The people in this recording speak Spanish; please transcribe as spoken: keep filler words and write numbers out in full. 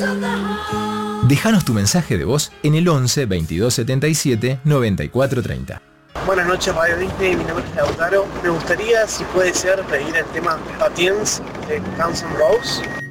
Déjanos tu mensaje de voz en el once veintidós setenta y siete noventa y cuatro treinta. Buenas noches, Radio Disney, mi nombre es Lautaro. Me gustaría, si puede ser, pedir el tema Patience de Guns N' Roses.